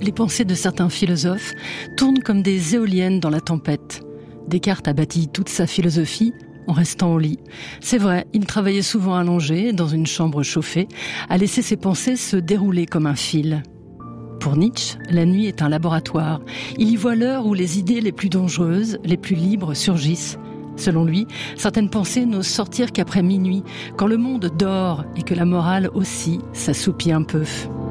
les pensées de certains philosophes tournent comme des éoliennes dans la tempête. Descartes a bâti toute sa philosophie en restant au lit. C'est vrai, il travaillait souvent allongé, dans une chambre chauffée, à laisser ses pensées se dérouler comme un fil. Pour Nietzsche, la nuit est un laboratoire. Il y voit l'heure où les idées les plus dangereuses, les plus libres surgissent. Selon lui, certaines pensées n'osent sortir qu'après minuit, quand le monde dort et que la morale aussi s'assoupit un peu.